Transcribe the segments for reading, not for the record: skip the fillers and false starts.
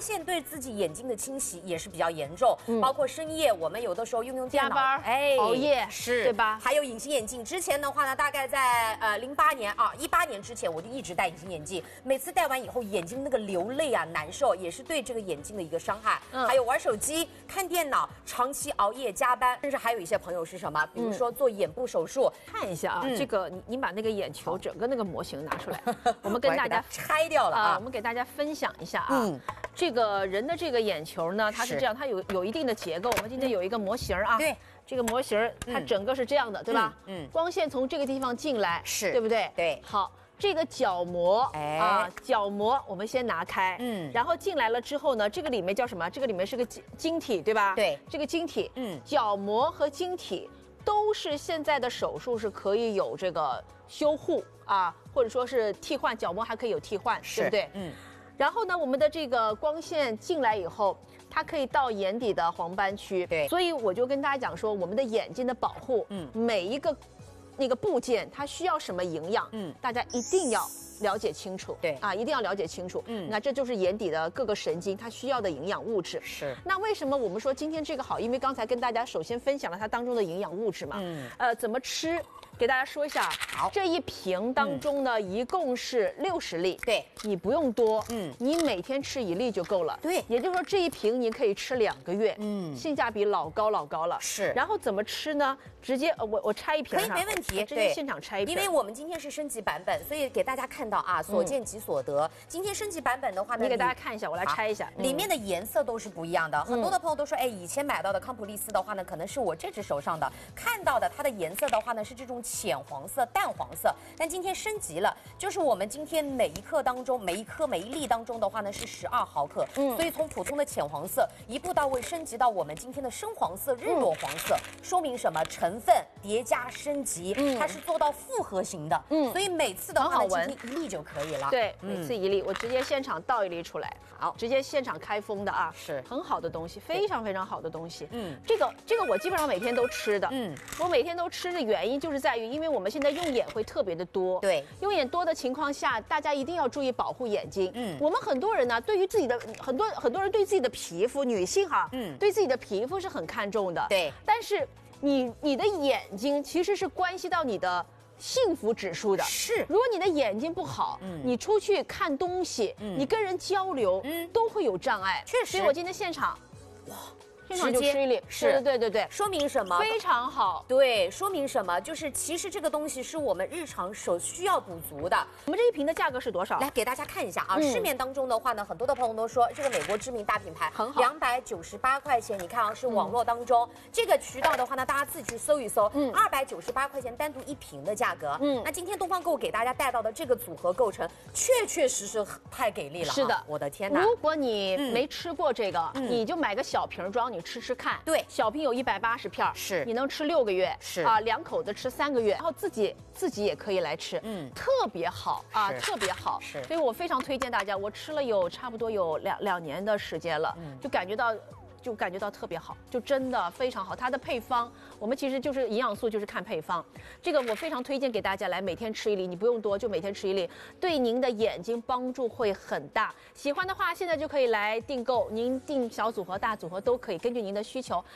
线对自己眼睛的侵袭也是比较严重，包括深夜我们有的时候用电脑， 加班，熬夜， 是， 对吧？ 还有隐形眼镜，之前的话呢，大概在08年啊18年之前，我就一直戴隐形眼镜，每次戴完以后眼睛那个流泪啊难受，也是对这个眼睛的一个伤害。还有玩手机、看电脑、长期熬夜加班，甚至还有一些朋友是什么，比如说做眼部手术。 看一下啊，这个你把那个眼球整个那个模型拿出来，我们跟大家拆掉了啊， 我们给大家分享一下啊。这个人的这个眼球呢，它是这样，它有一定的结构。我们今天有一个模型啊， 对， 这个模型它整个是这样的，对吧？光线从这个地方进来， 是对不对？ 对， 好。这个角膜啊，角膜我们先拿开，然后进来了之后呢，这个里面叫什么？这个里面是个晶体，对吧？ 对， 这个晶体，角膜和晶体都是现在的手术是可以有这个修护啊，或者说是替换角膜还可以有替换，对不对？然后呢，我们的这个光线进来以后，它可以到眼底的黄斑区， 对， 所以我就跟大家讲说，我们的眼睛的保护，每一个那个部件它需要什么营养，大家一定要了解清楚， 对啊，一定要了解清楚。那这就是眼底的各个神经它需要的营养物质。 是。 那为什么我们说今天这个好？因为刚才跟大家首先分享了它当中的营养物质嘛，怎么吃？给大家说一下， 好， 这一瓶当中呢，一共是60粒， 对， 你不用多，你每天吃1粒就够了， 对， 也就是说这一瓶你可以吃2个月，性价比老高了， 是。 然后怎么吃呢？直接我拆一瓶， 可以没问题， 直接现场拆一瓶， 因为我们今天是升级版本，所以给大家看到啊，所见即所得。今天升级版本的话呢， 你给大家看一下，我来拆一下， 里面的颜色都是不一样的。很多的朋友都说，哎，以前买到的康普丽丝的话呢，可能是我这只手上的看到的，它的颜色的话呢是这种浅黄色。淡黄色，但今天升级了，就是我们今天每一克当中，每一粒当中的话呢是12毫克，所以从普通的浅黄色一步到位升级到我们今天的深黄色、日落黄色，说明什么？成分叠加升级，它是做到复合型的，所以每次的话呢，今天1粒就可以了。 对，每次1粒，我直接现场倒1粒出来， 好， 直接现场开封的啊， 是很好的东西，非常非常好的东西。这个我基本上每天都吃的，我每天都吃的原因就是在于，因为我们现在用眼会特别的多， 对， 用眼多的情况下，大家一定要注意保护眼睛。我们很多人呢，对于自己的很多人对自己的皮肤，女性哈，对自己的皮肤是很看重的， 对。 但是你的眼睛其实是关系到你的幸福指数的。 是， 如果你的眼睛不好，你出去看东西，你跟人交流，都会有障碍。 确实， 所以我今天现场，哇。现场就吃1粒， 是， 对， 说明什么？ 非常好。 对，说明什么？就是其实这个东西是我们日常所需要补足的。 我们这一瓶的价格是多少？ 来给大家看一下啊，市面当中的话呢，很多的朋友都说这个美国知名大品牌很好 ，298块钱。你看啊，是网络当中这个渠道的话呢，大家自己去搜一搜，298块钱单独1瓶的价格。那今天东方购给大家带到的这个组合构成，确实太给力了。 是的， 我的天哪！ 如果你没吃过这个，你就买个小瓶装。你吃吃看， 对， 小瓶有180片， 是， 你能吃6个月， 是啊，2口子吃3个月，然后自己也可以来吃，特别好啊，特别好， 是， 所以我非常推荐大家，我吃了差不多有2年的时间了，就感觉到特别好，就真的非常好。它的配方，我们其实就是营养素，就是看配方。这个我非常推荐给大家来每天吃1粒，你不用多，就每天吃1粒，对您的眼睛帮助会很大。喜欢的话，现在就可以来订购，您订小组合、大组合都可以，根据您的需求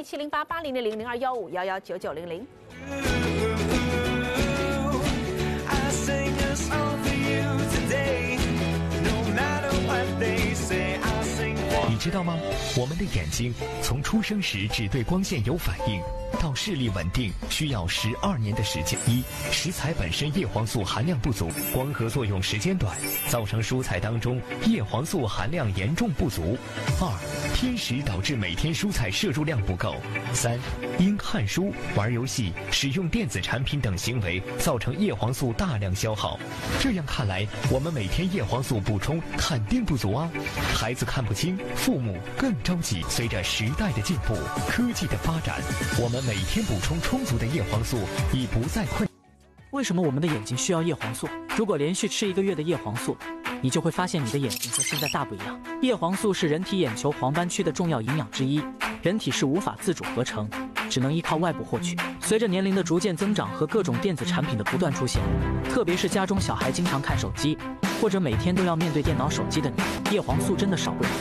，800-708-8000-0215119900。 你知道吗？我们的眼睛从出生时只对光线有反应，到视力稳定需要12年的时间。1、食材本身叶黄素含量不足，光合作用时间短，造成蔬菜当中叶黄素含量严重不足。2、偏食导致每天蔬菜摄入量不够。3、因看书、玩游戏、使用电子产品等行为造成叶黄素大量消耗。这样看来，我们每天叶黄素补充肯定不足啊！孩子看不清，父母更着急。随着时代的进步，科技的发展，我们每天补充充足的叶黄素已不再困。 为什么我们的眼睛需要叶黄素？如果连续吃1个月的叶黄素，你就会发现你的眼睛和现在大不一样。叶黄素是人体眼球黄斑区的重要营养之一，人体是无法自主合成，只能依靠外部获取。随着年龄的逐渐增长和各种电子产品的不断出现，特别是家中小孩经常看手机， 或者每天都要面对电脑、手机的你，叶黄素真的少不了。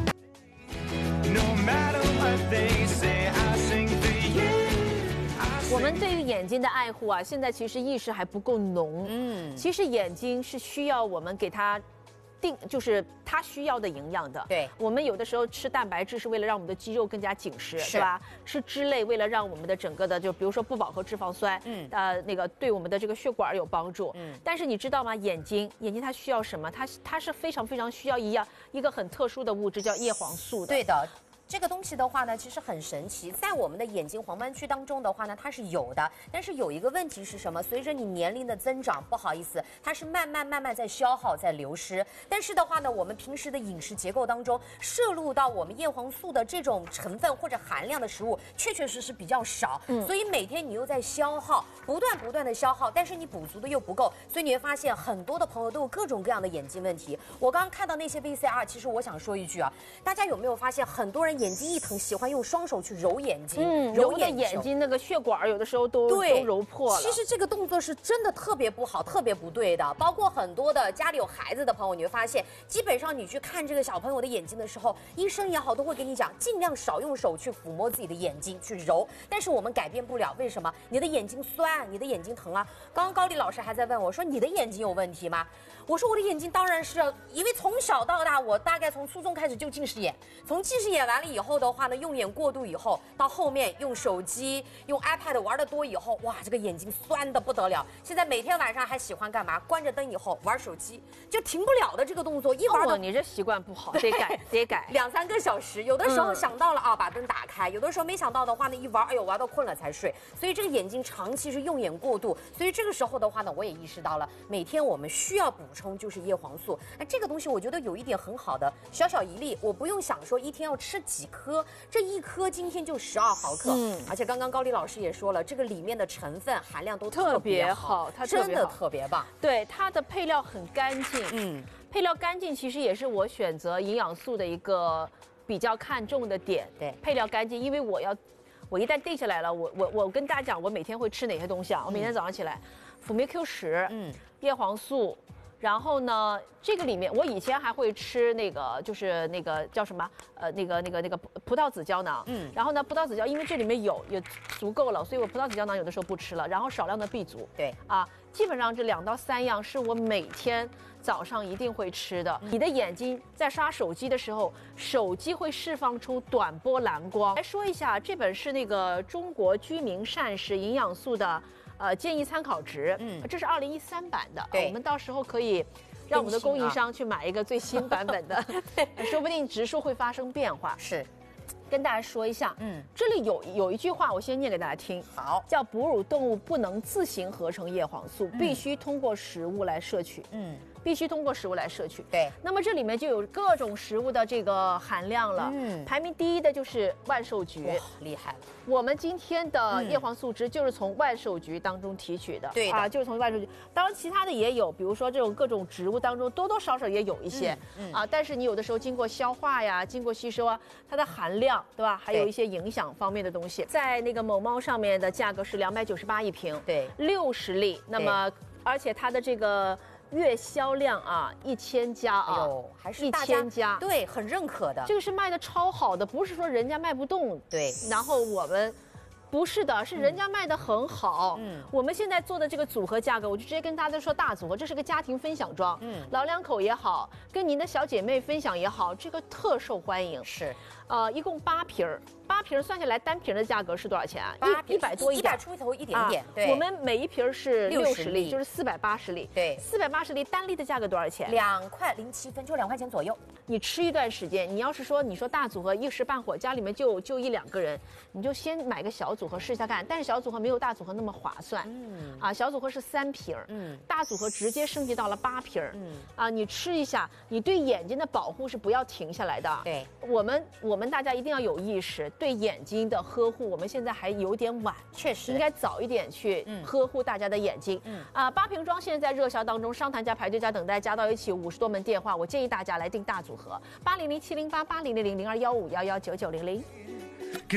我们对于眼睛的爱护啊，现在其实意识还不够浓。其实眼睛是需要我们给它就是它需要的营养的。 对， 我们有的时候吃蛋白质是为了让我们的肌肉更加紧实，是吧？吃脂类为了让我们的整个的，就比如说不饱和脂肪酸，那个对我们的这个血管有帮助。但是你知道吗？眼睛它需要什么？它是非常非常需要一个很特殊的物质叫叶黄素的。 对的。这个东西的话呢，其实很神奇，在我们的眼睛黄斑区当中的话呢，它是有的，但是有一个问题是什么？随着你年龄的增长，不好意思，它是慢慢在消耗，在流失。但是的话呢，我们平时的饮食结构当中摄入到我们叶黄素的这种成分或者含量的食物，确实比较少。所以每天你又在消耗，不断的消耗，但是你补足的又不够，所以你会发现很多的朋友都有各种各样的眼睛问题。我刚刚看到那些 VCR， 其实我想说一句啊，大家有没有发现很多人眼睛一疼，喜欢用双手去揉眼睛， 揉眼睛那个血管有的时候都揉破了。 其实这个动作是真的特别不好，特别不对的。包括很多的家里有孩子的朋友，你会发现，基本上你去看这个小朋友的眼睛的时候，医生也好都会跟你讲，尽量少用手去抚摸自己的眼睛去揉。但是我们改变不了，为什么？你的眼睛酸，你的眼睛疼啊。刚刚高丽老师还在问我说，你的眼睛有问题吗？我说我的眼睛当然是，因为从小到大，我大概从初中开始就近视眼，从近视眼完了以后的话呢，用眼过度以后，到后面用手机、用 iPad 玩得多以后，哇，这个眼睛酸得不得了。现在每天晚上还喜欢干嘛？关着灯以后玩手机，就停不了的这个动作，一玩到你这习惯不好，得改 ，2、3个小时。有的时候想到了啊，把灯打开；有的时候没想到的话呢，一玩，哎呦，玩到困了才睡。所以这个眼睛长期是用眼过度，所以这个时候的话呢，我也意识到了，每天我们需要补充就是叶黄素。哎，这个东西我觉得有一点很好的，小一粒，我不用想说一天要吃几颗，这一颗今天就12毫克。而且刚刚高丽老师也说了，这个里面的成分含量都特别好， 它真的特别棒。 对，它的配料很干净。配料干净其实也是我选择营养素的一个比较看重的点。 对， 配料干净，因为我一旦定下来了，我跟大家讲，我每天会吃哪些东西啊？我每天早上起来，辅酶 Q10，叶黄素。然后呢，这个里面我以前还会吃那个，就是那个叫什么，那个葡萄籽胶囊。然后呢，葡萄籽胶因为这里面也足够了，所以我葡萄籽胶囊有的时候不吃了。然后少量的 B 族。 对啊，基本上这2到3样是我每天早上一定会吃的。你的眼睛在刷手机的时候，手机会释放出短波蓝光。来说一下，这本是那个中国居民膳食营养素的。建议参考值，这是2013版的，我们到时候可以让我们的供应商去买一个最新版本的，说不定植数会发生变化。 是， 跟大家说一下，这里有一句话，我先念给大家听， 好， 叫哺乳动物不能自行合成叶黄素，必须通过食物来摄取。必须通过食物来摄取。 对， 那么这里面就有各种食物的这个含量了。排名第一的就是万寿菊， 厉害了。 我们今天的叶黄素值就是从万寿菊当中提取的。 对啊，就是从万寿菊。当然，其他的也有，比如说这种各种植物当中多多少少也有一些。但是你有的时候经过消化呀，经过吸收啊，它的含量，对吧？还有一些影响方面的东西。在那个某猫上面的价格是298一瓶， 对 ，60粒。那么，而且它的这个。月销量啊，1000家啊， 还是 1000家， 对，很认可的。 这个是卖的超好的，不是说人家卖不动， 对。 然后我们不是的，是人家卖的很好。我们现在做的这个组合价格，我就直接跟大家说大组合，这是个家庭分享装，老2口也好，跟您的小姐妹分享也好，这个特受欢迎。 是， 一共8瓶，8瓶算下来单瓶的价格是多少钱啊？100多一点 ，100出头一点点。对， 我们每一瓶是60粒，就是480粒。 对 ，480粒单粒的价格多少钱 ？2块07分，就2块钱左右。 你吃一段时间，你要是说大组合一时半会家里面就1、2个人，你就先买个小组合试一下看。但是小组合没有大组合那么划算。小组合是3瓶，大组合直接升级到了8瓶。你吃一下，你对眼睛的保护是不要停下来的。 对， 我们大家一定要有意识，对眼睛的呵护，我们现在还有点晚， 确实应该早一点去呵护大家的眼睛。8瓶装现在在热销当中，商谈价、排队价、等待加到一起50多门电话，我建议大家来订大组合，800-708-8000-0215119900。